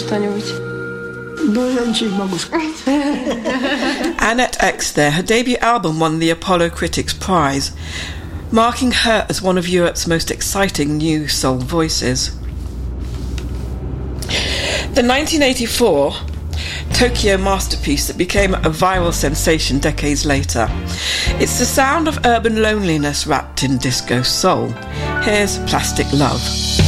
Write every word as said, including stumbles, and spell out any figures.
что-нибудь? Ну, я ничего не могу сказать. Annette X there, her debut album won the Apollo Critics Prize, marking her as one of Europe's most exciting new soul voices. The nineteen eighty-four Tokyo masterpiece that became a viral sensation decades later. It's the sound of urban loneliness wrapped in disco soul. Here's Plastic Love.